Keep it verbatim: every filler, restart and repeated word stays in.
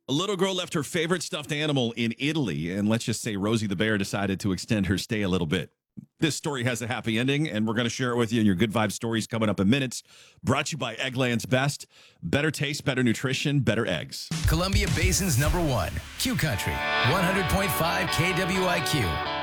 A little girl left her favorite stuffed animal in Italy, and let's just say Rosie the bear decided to extend her stay a little bit. This story has a happy ending, and we're going to share it with you in your Good Vibe stories coming up in minutes. Brought to you by Eggland's Best. Better taste, better nutrition, better eggs. Columbia Basin's number one, Q Country, one hundred point five K W I Q.